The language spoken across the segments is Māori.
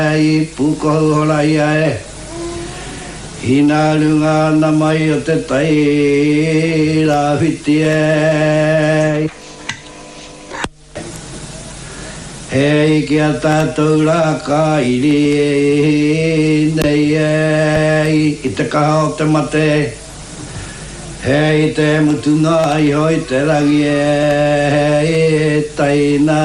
I puko hora ia e. Hina lunga na mai o te tai la whiti e. Hei ki a tātou la ka iri nei e. I te kaha o te mate. Hei te mutunga i hoi te rangi e taina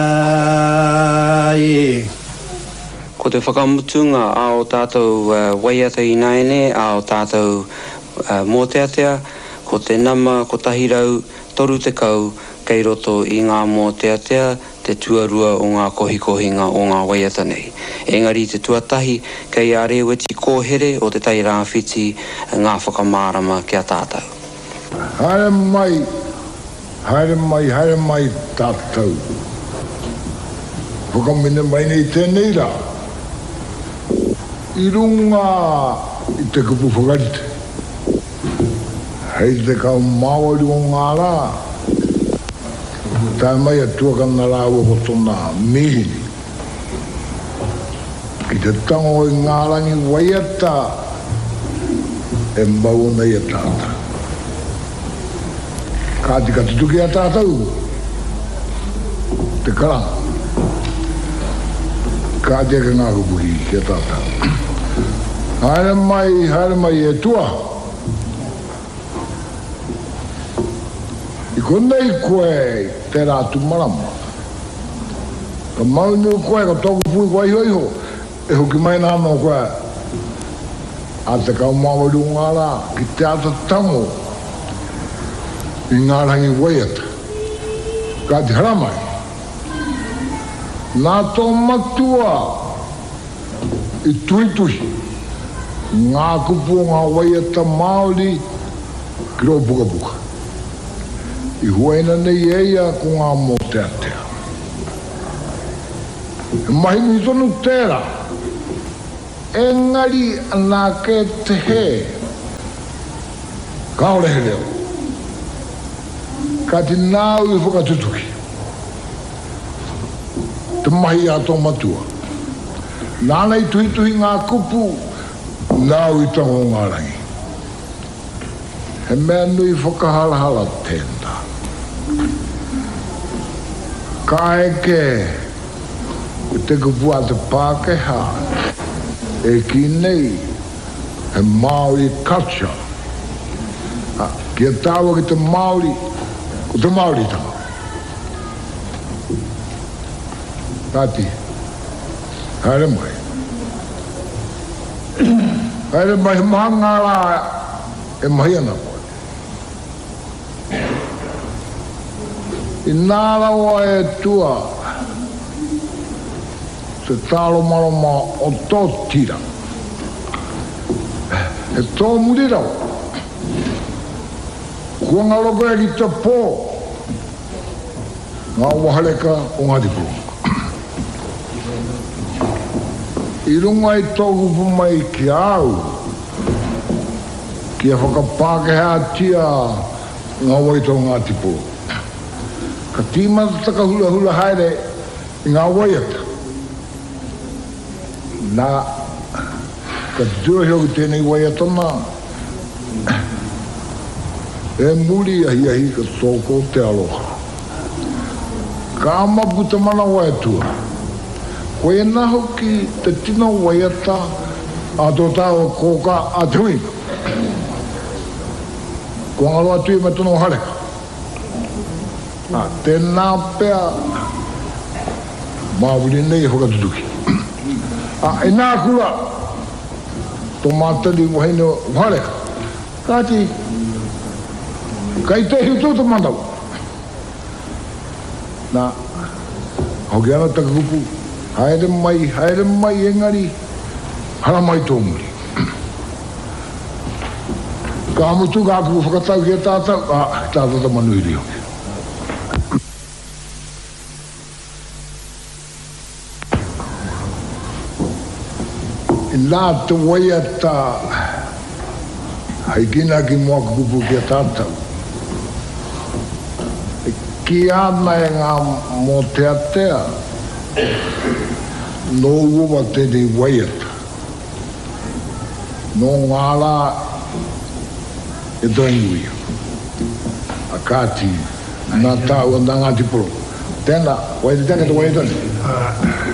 i. Ko te whakamutunga a o tātou waiata i naene, a o tātou mōteatea, ko te nama, ko tahirau, toru te kau, kei roto i ngā mōteatea, te tuarua o ngā kohikohinga o ngā waiata nei. Engari te tuatahi, kei a reweti kōhere o te tai rāwhiti, ngā whakamārama kia tātou. Haere mai tātou. Whakamine mai nei tēnei rā. I runga i te kupu whakarite. Hei te kau māwari o ngā rā. Tai mai atuakana rā ua ko tōna mihini. Ki te tango i ngā rangi waiata e mau nei a tātou. Kāti ka tutuki a tātou. Te karanga. Kāti ake ngā kupuki ki a tātou. Haere mai e tua. I konei koe te rātu marama. Ka maunu koe ka tōku pui koe iho. E hoki mai nāno koe. A te kau mawaru ngā rā. Ki te ata tango. I ngā rangi waiata. Kāti haramai. Nā tō matua. I tuituhi. Ngā kupu o ngā waiata Māori. Ki rō puka puka. I huaina nei eia ko ngā mōteatea. E mahi mi tonu tērā. Engari nā ke te he. Kaore he reo. Ka te nāu i whakatutuki. Te mahi a tō matua. Nānei tuituhi ngā kupu. Nāu i tango ngā rangi. He mea nui whakahala tēnā. Ka eke te kupu a te Pākehā e ki nei he Māori culture. Ki a tāua ki te Māori, ko te Māori tanga. Tāti, haere mai. Haere mai he maha ngā rā e mahi ana koe. I nāra oa e tua te tālo maroma o tō tira. E tō murirau. Kua ngā loko e ki te pō. Ngā wahareka o ngā tipu. I runga i tōku pumai ki au. Ki a whakapākehā tia ngā waito ngā tipu. Ka tīmata taka hula hula haere i ngā waiata. Nā, ka tuahi o ki tēnei waiata nā. E muri ahi ka tōko te aloha. Ka amapu te mana waiatua. Koe e naho ki te tino waiata a tō tāua kōka a te hui. Ko ngaloa tui me tono hareka. Tēnā pēr Māwiri nei e whakatutuki. E nā kura tō mātari waheine whareka. Kāti kai te hiu tō mandau. Nā hoki ana takakupu haere mai engari hara mai tō muri. Ka amutu ka aku whakatau ki a tātau, tātau ta manuiri hoki. Nā te waiata haikina ki mua kupu ki a tātau. Ki ana e ngā mōteatea no uwa te te waiata. No ngala e doingui. A kāti, nā tāua nā ngāti poro. Tēnā, wai te tanga te waiatani.